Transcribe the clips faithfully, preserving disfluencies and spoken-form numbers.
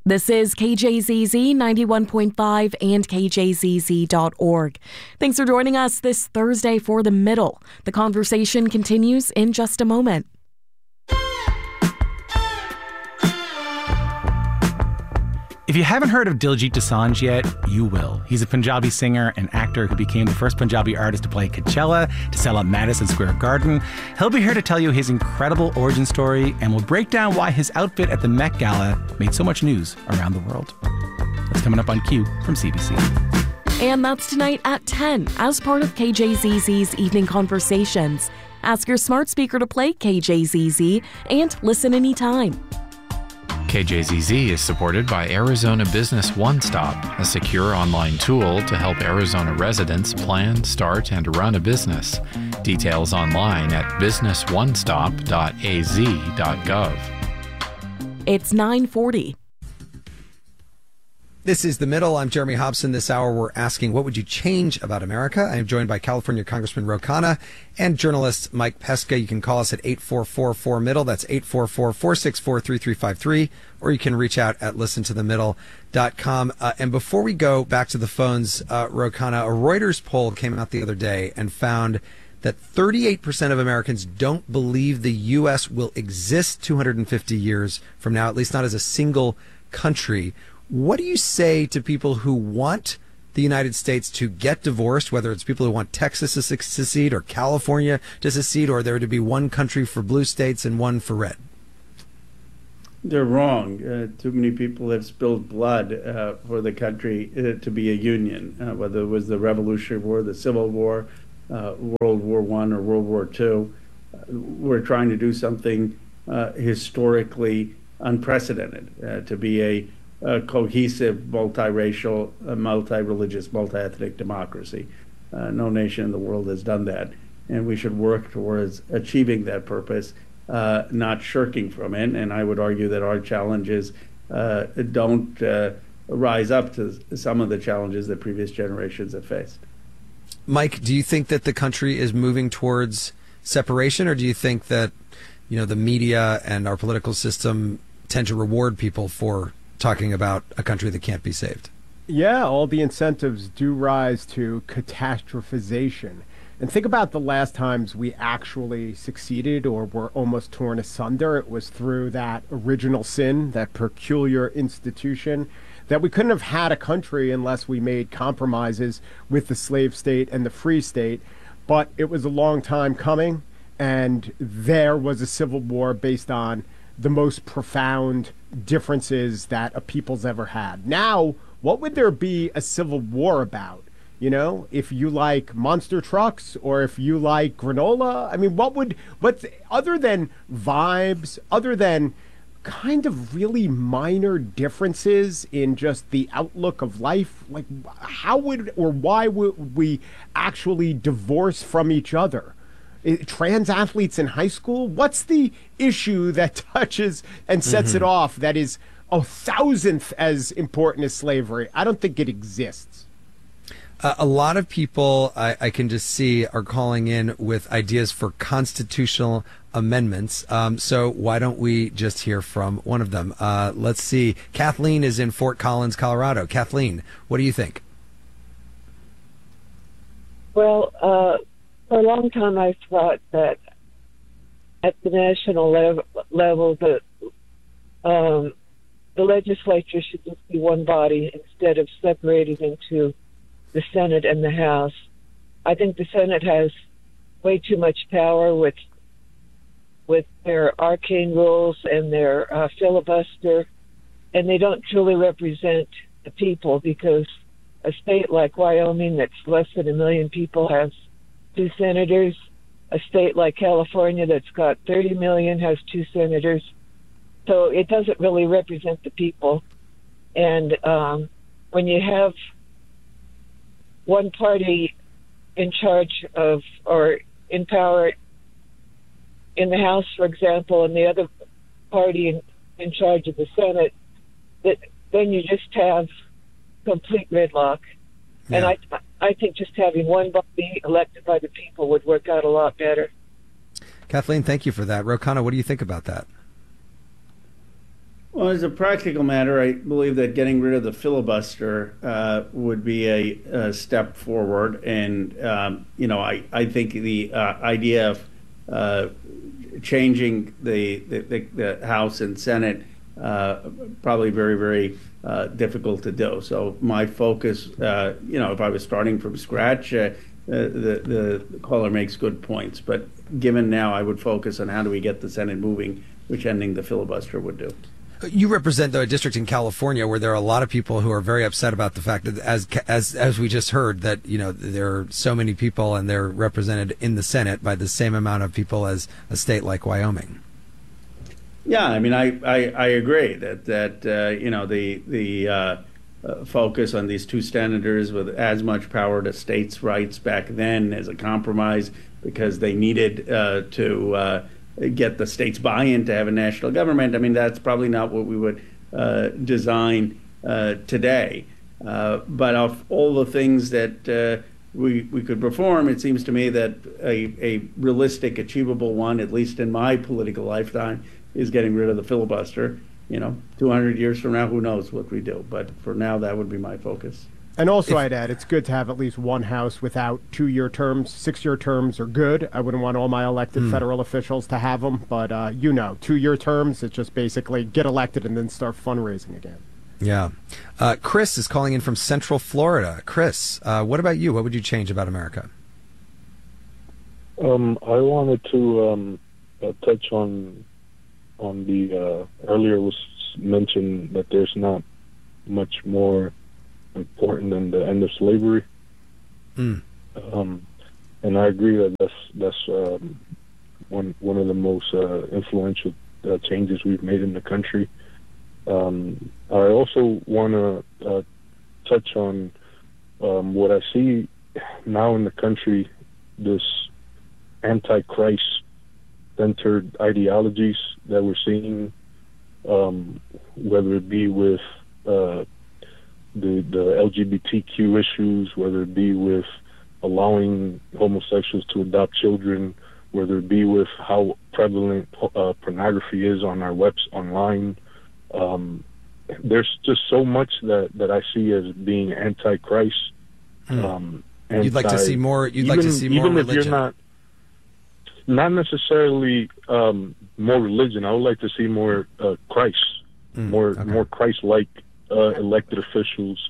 This is K J Z Z ninety-one point five and K J Z Z dot org. Thanks for joining us this Thursday for The Middle. The conversation continues in just a moment. If you haven't heard of Diljit Dosanjh yet, you will. He's a Punjabi singer and actor who became the first Punjabi artist to play Coachella, to sell out Madison Square Garden. He'll be here to tell you his incredible origin story, and we'll break down why his outfit at the Met Gala made so much news around the world. That's coming up on Q from C B C. And that's tonight at ten as part of K J Z Z's Evening Conversations. Ask your smart speaker to play K J Z Z and listen anytime. K J Z Z is supported by Arizona Business One Stop, a secure online tool to help Arizona residents plan, start, and run a business. Details online at business one stop dot a z dot gov. It's nine forty. This is The Middle. I'm Jeremy Hobson. This hour, we're asking, what would you change about America? I am joined by California Congressman Ro Khanna and journalist Mike Pesca. You can call us at eight four four four middle. That's eight four four, four six four, three three five three. Or you can reach out at listen to the middle dot com. Uh, and before we go back to the phones, uh, Ro Khanna, a Reuters poll came out the other day and found that thirty-eight percent of Americans don't believe the U S will exist two hundred fifty years from now, at least not as a single country. What do you say to people who want the United States to get divorced, whether it's people who want Texas to secede or California to secede, or there to be one country for blue states and one for red? They're wrong. Uh, too many people have spilled blood uh, for the country uh, to be a union, uh, whether it was the Revolutionary War, the Civil War, uh, World War One, or World War Two. Uh, we're trying to do something uh, historically unprecedented, uh, to be a a cohesive, multiracial, uh, multi-religious, multi-ethnic democracy. Uh, no nation in the world has done that, and we should work towards achieving that purpose, uh, not shirking from it. And I would argue that our challenges uh, don't uh, rise up to some of the challenges that previous generations have faced. Mike, do you think that the country is moving towards separation, or do you think that, you know, the media and our political system tend to reward people for talking about a country that can't be saved? Yeah, all the incentives do rise to catastrophization. And think about the last times we actually succeeded or were almost torn asunder. It was through that original sin, that peculiar institution, that we couldn't have had a country unless we made compromises with the slave state and the free state. But it was a long time coming, and there was a civil war based on the most profound differences that a people's ever had. Now, what would there be a civil war about? You know, if you like monster trucks or if you like granola, I mean, what would, what, other than vibes, other than kind of really minor differences in just the outlook of life, like how would or why would we actually divorce from each other? Trans athletes in high school? What's the issue that touches and sets mm-hmm. it off that is a thousandth as important as slavery? I don't think it exists. Uh, a lot of people I, I can just see are calling in with ideas for constitutional amendments. Um, so why don't we just hear from one of them? Uh, let's see. Kathleen is in Fort Collins, Colorado. Kathleen, what do you think? Well, uh, for a long time, I thought that at the national level, level the um, the legislature should just be one body instead of separating into the Senate and the House. I think the Senate has way too much power with with their arcane rules and their uh, filibuster, and they don't truly represent the people, because a state like Wyoming that's less than a million people has two senators. A state like California that's got thirty million has two senators. So it doesn't really represent the people. And um, when you have one party in charge of, or in power in the House, for example, and the other party in, in charge of the Senate, that then you just have complete gridlock. Yeah. And I, I think just having one body elected by the people would work out a lot better. Kathleen, thank you for that. Ro Khanna, what do you think about that? Well, as a practical matter, I believe that getting rid of the filibuster uh, would be a, a step forward. And, um, you know, I, I think the uh, idea of uh, changing the, the, the House and Senate uh, probably very, very uh, difficult to do. So my focus, uh, you know, if I was starting from scratch, uh, the, the caller makes good points. But given now, I would focus on how do we get the Senate moving, which ending the filibuster would do. You represent, though, a district in California where there are a lot of people who are very upset about the fact that, as as as we just heard, that you know there are so many people and they're represented in the Senate by the same amount of people as a state like Wyoming. Yeah, I mean, I, I, I agree that that uh, you know the the uh, uh, focus on these two senators with as much power to states' rights back then as a compromise because they needed uh, to. Uh, get the state's buy-in to have a national government. I mean, that's probably not what we would uh, design uh, today. Uh, but of all the things that uh, we we could perform, it seems to me that a, a realistic, achievable one, at least in my political lifetime, is getting rid of the filibuster. You know, two hundred years from now, who knows what we do. But for now, that would be my focus. And also, I'd add, it's good to have at least one House without two-year terms. Six-year terms are good. I wouldn't want all my elected mm. federal officials to have them. But, uh, you know, two-year terms, it's just basically get elected and then start fundraising again. Yeah. Uh, Chris is calling in from Central Florida. Chris, uh, what about you? What would you change about America? Um, I wanted to um, uh, touch on on the, uh, earlier was mentioned that there's not much more important than the end of slavery, mm. um, and I agree that that's that's um, one one of the most uh, influential uh, changes we've made in the country. Um, I also want to uh, touch on um, what I see now in the country: this anti-Christ-centered ideologies that we're seeing, um, whether it be with uh, the the L G B T Q issues, whether it be with allowing homosexuals to adopt children, whether it be with how prevalent uh, pornography is on our webs online. Um, there's just so much that, that I see as being anti-Christ. Hmm. Um, anti, you'd like to see more. You'd even, like to see more even religion. If you're not, not necessarily um, more religion. I would like to see more uh, Christ, mm, more okay. more Christ-like. Uh, elected officials.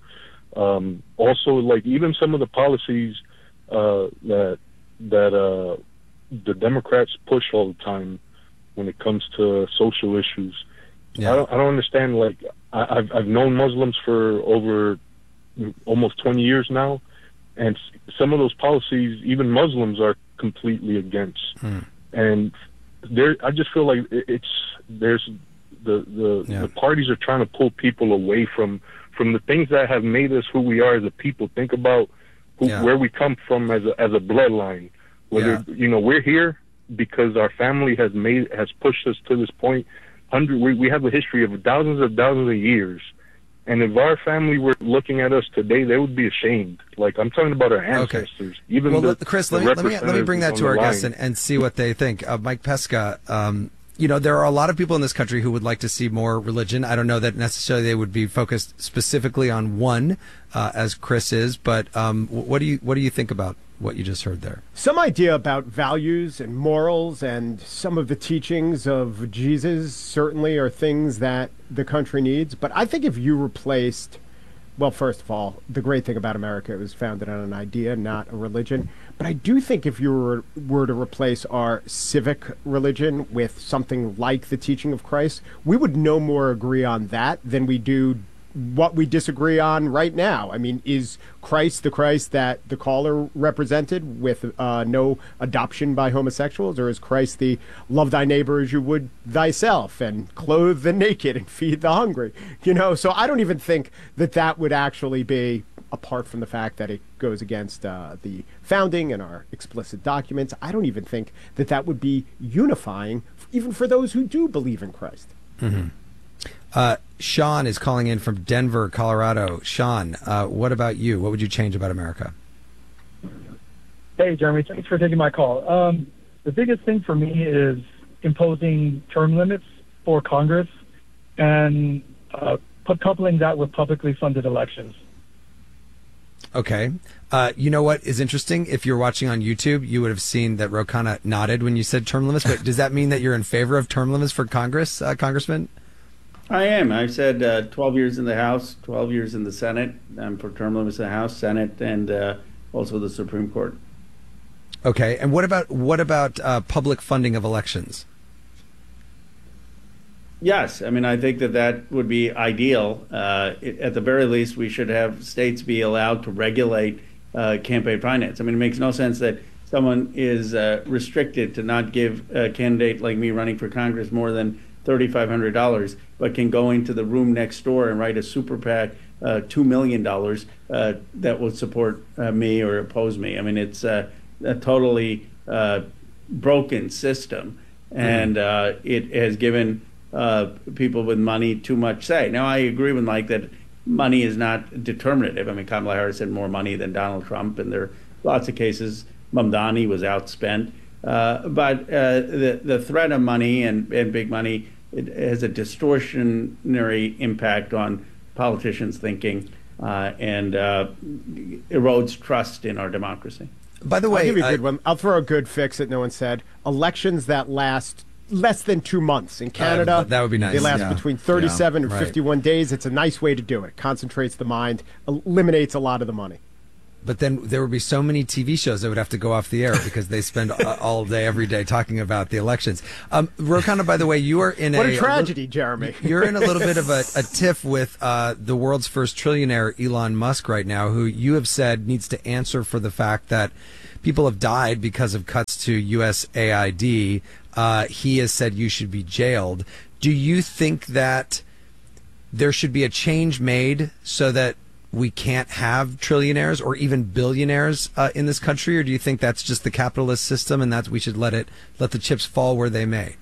Um, also, like even some of the policies uh, that that uh, the Democrats push all the time when it comes to social issues. Yeah. I don't, I don't understand. Like I, I've I've known Muslims for over almost twenty years now, and some of those policies, even Muslims are completely against. Hmm. And there, I just feel like it's there's. The the, yeah. the parties are trying to pull people away from from the things that have made us who we are as a people. Think about who, yeah. where we come from as a as a bloodline. Whether yeah. you know we're here because our family has made has pushed us to this point. Hundred we, we have a history of thousands of thousands of years, and if our family were looking at us today, they would be ashamed. Like I'm talking about our ancestors. Okay. Even well, the, Chris, the let me let me let me bring that to our guests and, and see what they think. Uh, Mike Pesca. Um, You know, there are a lot of people in this country who would like to see more religion. I don't know that necessarily they would be focused specifically on one, uh, as Chris is. But um, what do you what do you think about what you just heard there? Some idea about values and morals and some of the teachings of Jesus certainly are things that the country needs. But I think if you replaced, well, first of all, the great thing about America, it was founded on an idea, not a religion. But I do think if you were, were to replace our civic religion with something like the teaching of Christ, we would no more agree on that than we do what we disagree on right now. I mean, is Christ the Christ that the caller represented with uh, no adoption by homosexuals? Or is Christ the love thy neighbor as you would thyself and clothe the naked and feed the hungry? You know, so I don't even think that that would actually be, apart from the fact that it goes against uh, the founding and our explicit documents, I don't even think that that would be unifying, even for those who do believe in Christ. Mm-hmm. Uh, Sean is calling in from Denver, Colorado. Sean, uh, what about you? What would you change about America? Hey, Jeremy. Thanks for taking my call. Um, the biggest thing for me is imposing term limits for Congress. and uh, put coupling that with publicly funded elections. Okay. Uh, you know what is interesting? If you're watching on YouTube, you would have seen that Ro Khanna nodded when you said term limits. But does that mean that you're in favor of term limits for Congress, uh, Congressman? I am. I've said uh, twelve years in the House, twelve years in the Senate. I'm for term limits in the House, Senate, and uh, also the Supreme Court. Okay. And what about what about uh, public funding of elections? Yes, I mean, I think that that would be ideal. Uh, it, at the very least, we should have states be allowed to regulate uh, campaign finance. I mean, it makes no sense that someone is uh, restricted to not give a candidate like me running for Congress more than three thousand five hundred dollars, but can go into the room next door and write a super PAC uh, two million dollars uh, that will support uh, me or oppose me. I mean, it's uh, a totally uh, broken system, and uh, it has given Uh, people with money too much say. Now, I agree with Mike that money is not determinative. I mean, Kamala Harris had more money than Donald Trump, and there are lots of cases. Mamdani was outspent. Uh, but uh, the, the threat of money and, and big money, it has a distortionary impact on politicians' thinking uh, and uh, erodes trust in our democracy. By the way, I'll give you a good uh, one. I'll throw a good fix that no one said. Elections that last less than two months in Canada. Uh, that would be nice. They last yeah. between thirty-seven yeah, and right. fifty-one days. It's a nice way to do it. It concentrates the mind, eliminates a lot of the money. But then there would be so many T V shows that would have to go off the air because they spend all day, every day talking about the elections. Um, Ro Khanna, by the way, you are in what a... What a tragedy, a, Jeremy. You're in a little bit of a, a tiff with uh, the world's first trillionaire, Elon Musk, right now, who you have said needs to answer for the fact that people have died because of cuts to U S A I D. Uh, he has said you should be jailed. Do you think that there should be a change made so that we can't have trillionaires or even billionaires uh, in this country, or do you think that's just the capitalist system and that we should let it let the chips fall where they may?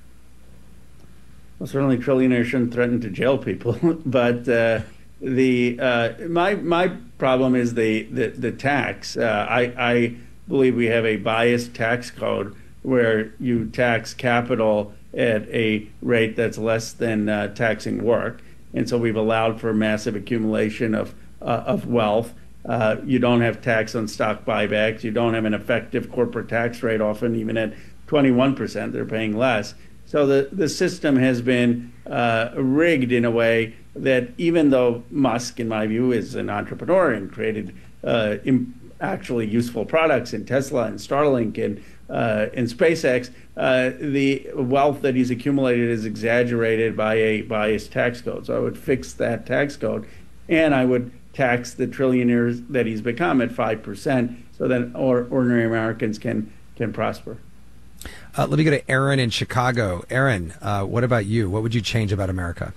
Well, certainly trillionaires shouldn't threaten to jail people, but uh, the uh, my my problem is the the, the tax. Uh, I, I believe we have a biased tax code where you tax capital at a rate that's less than uh, taxing work. And so we've allowed for massive accumulation of uh, of wealth. Uh, you don't have tax on stock buybacks. You don't have an effective corporate tax rate, often even at twenty-one percent, they're paying less. So the, the system has been uh, rigged in a way that even though Musk, in my view, is an entrepreneur and created uh, im- actually useful products in Tesla and Starlink and Uh, in SpaceX, uh, the wealth that he's accumulated is exaggerated by a biased tax code. So I would fix that tax code, and I would tax the trillionaires that he's become at five percent so that or, ordinary Americans can, can prosper. Uh, let me go to Aaron in Chicago. Aaron, uh, what about you? What would you change about America?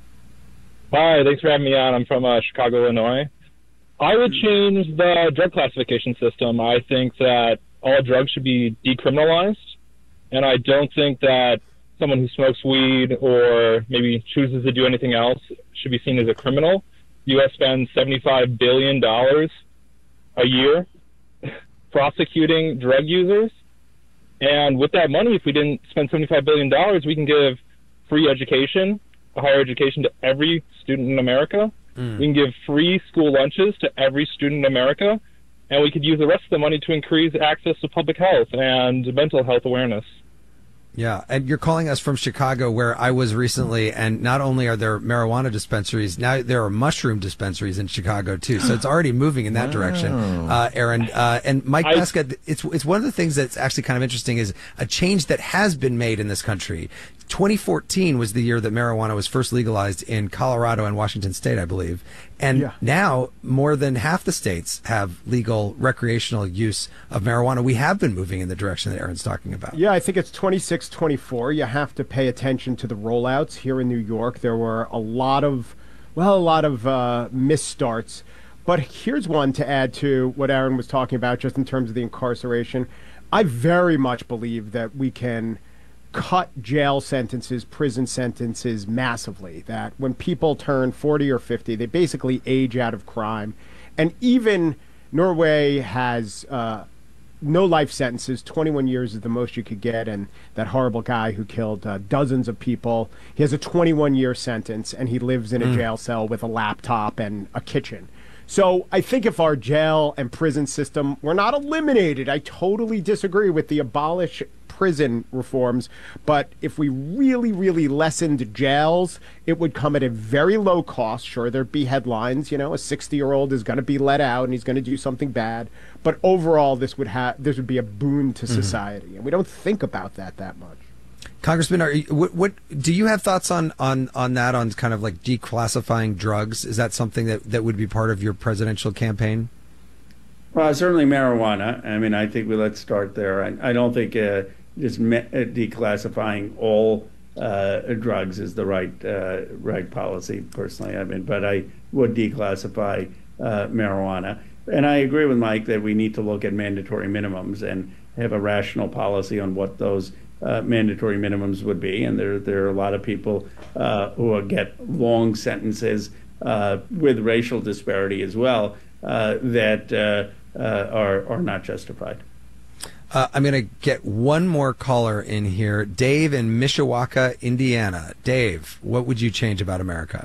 Hi, thanks for having me on. I'm from uh, Chicago, Illinois. I would change the drug classification system. I think that all drugs should be decriminalized, and I don't think that someone who smokes weed or maybe chooses to do anything else should be seen as a criminal. The U S spends seventy-five billion dollars a year prosecuting drug users, and with that money, if we didn't spend seventy-five billion dollars, we can give free education, a higher education to every student in America. Mm. We can give free school lunches to every student in America. And we could use the rest of the money to increase access to public health and mental health awareness. Yeah, and you're calling us from Chicago, where I was recently, and not only are there marijuana dispensaries, now there are mushroom dispensaries in Chicago, too. So it's already moving in that wow. direction, uh, Aaron. Uh, and Mike I, Pesca, it's, it's one of the things that's actually kind of interesting is a change that has been made in this country. twenty fourteen was the year that marijuana was first legalized in Colorado and Washington State, I believe. And yeah. now more than half the states have legal recreational use of marijuana. We have been moving in the direction that Aaron's talking about. Yeah, I think it's twenty-six twenty-four. You have to pay attention to the rollouts. Here in New York, there were a lot of, well, a lot of uh, misstarts. But here's one to add to what Aaron was talking about just in terms of the incarceration. I very much believe that we can cut jail sentences, prison sentences massively, that when people turn forty or fifty, they basically age out of crime. And even Norway has uh, no life sentences. twenty-one years is the most you could get. And that horrible guy who killed uh, dozens of people, he has a twenty-one year sentence, and he lives in a mm. jail cell with a laptop and a kitchen. So I think if our jail and prison system were not eliminated, I totally disagree with the abolish prison reforms. But if we really, really lessened jails, it would come at a very low cost. Sure, there'd be headlines, you know, a sixty-year-old is going to be let out and he's going to do something bad. But overall, this would have this would be a boon to society. Mm-hmm. And we don't think about that that much. Congressman, are you, what, what do you have thoughts on, on, on that, on kind of like declassifying drugs? Is that something that, that would be part of your presidential campaign? Well, certainly marijuana. I mean, I think we let's start there. I, I don't think uh, just me- declassifying all uh, drugs is the right uh, right policy, personally. I mean, but I would declassify uh, marijuana. And I agree with Mike that we need to look at mandatory minimums and have a rational policy on what those Uh, mandatory minimums would be, and there there are a lot of people uh, who get long sentences uh, with racial disparity as well uh, that uh, uh, are are not justified. Uh, I'm going to get one more caller in here, Dave in Mishawaka, Indiana. Dave, what would you change about America?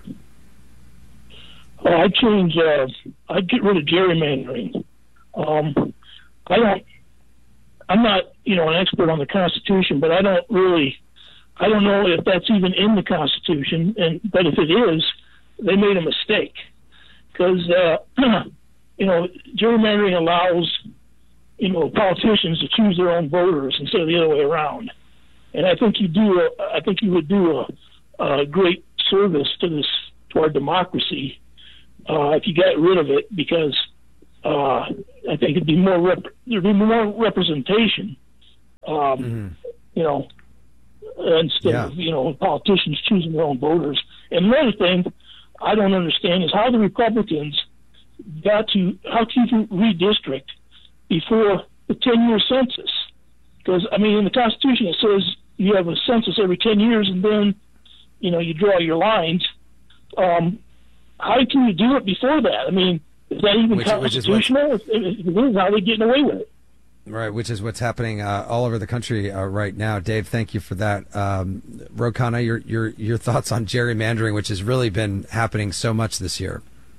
Oh, I'd change. Uh, I'd get rid of gerrymandering. Um, I don't. I'm not, you know, an expert on the Constitution, but I don't really, I don't know if that's even in the Constitution. And but if it is, they made a mistake, because uh, you know, gerrymandering allows, you know, politicians to choose their own voters instead of the other way around. And I think you do, a, I think you would do a, a great service to this, to our democracy, uh, if you got rid of it, because. Uh, I think it'd be more rep- there'd be more representation, um, mm-hmm. you know, instead yeah. of you know politicians choosing their own voters. And another thing I don't understand is how the Republicans got to how can you redistrict before the ten-year census? Because I mean, in the Constitution it says you have a census every ten years, and then you know you draw your lines. Um, how can you do it before that? I mean. Is that even which, constitutional? Which is if it is, how are they getting away with it? Right, which is what's happening uh, all over the country uh, right now. Dave, thank you for that. Um, Ro Khanna, your your your thoughts on gerrymandering, which has really been happening so much this year.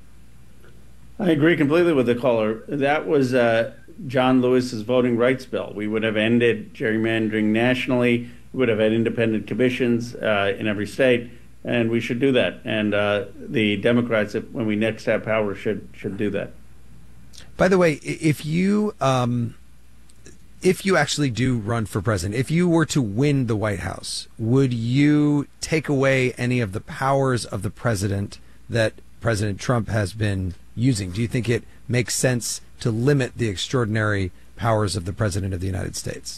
I agree completely with the caller. That was uh, John Lewis's voting rights bill. We would have ended gerrymandering nationally. We would have had independent commissions uh, in every state. And we should do that. And uh, the Democrats, if, when we next have power, should should do that. By the way, if you um, if you actually do run for president, if you were to win the White House, would you take away any of the powers of the president that President Trump has been using? Do you think it makes sense to limit the extraordinary powers of the president of the United States?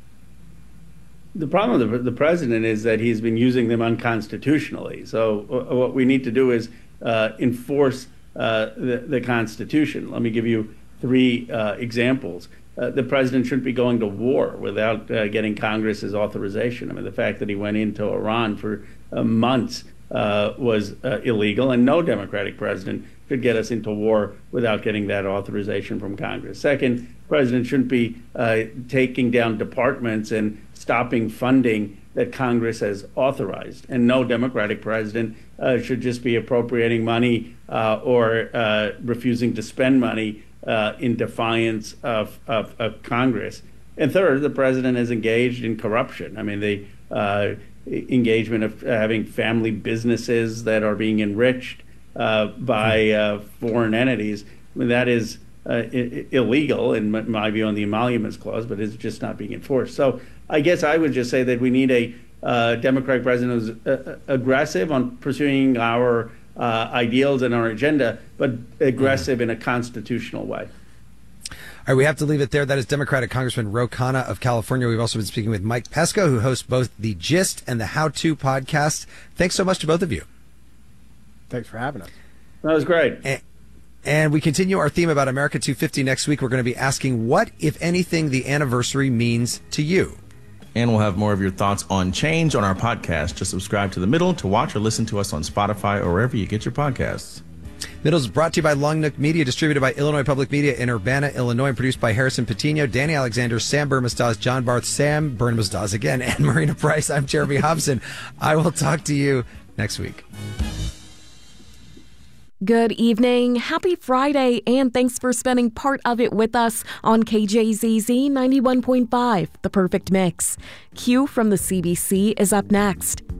The problem with the, the president is that he's been using them unconstitutionally. So uh, what we need to do is uh, enforce uh, the, the Constitution. Let me give you three uh, examples. Uh, the president shouldn't be going to war without uh, getting Congress's authorization. I mean, the fact that he went into Iran for uh, months uh, was uh, illegal, and no Democratic president should get us into war without getting that authorization from Congress. Second, the president shouldn't be uh, taking down departments and stopping funding that Congress has authorized. And no Democratic president uh, should just be appropriating money uh, or uh, refusing to spend money uh, in defiance of, of, of Congress. And third, the president is engaged in corruption. I mean, the uh, engagement of having family businesses that are being enriched uh, by uh, foreign entities, I mean, that is uh, I- illegal in my view on the Emoluments Clause, but it's just not being enforced. So I guess I would just say that we need a uh, Democratic president who's uh, aggressive on pursuing our uh, ideals and our agenda, but aggressive mm-hmm. in a constitutional way. All right, we have to leave it there. That is Democratic Congressman Ro Khanna of California. We've also been speaking with Mike Pesca, who hosts both the Gist and the How To podcast. Thanks so much to both of you. Thanks for having us. That was great. And, and we continue our theme about America two fifty next week. We're going to be asking what, if anything, the anniversary means to you. And we'll have more of your thoughts on change on our podcast. Just subscribe to The Middle to watch or listen to us on Spotify or wherever you get your podcasts. Middle is brought to you by Long Nook Media, distributed by Illinois Public Media in Urbana, Illinois, and produced by Harrison Patino, Danny Alexander, Sam Bermasdaz, John Barth, Sam Bermasdaz again, and Marina Price. I'm Jeremy Hobson. I will talk to you next week. Good evening, happy Friday, and thanks for spending part of it with us on K J Z Z ninety-one point five, The Perfect Mix. Q from the C B C is up next.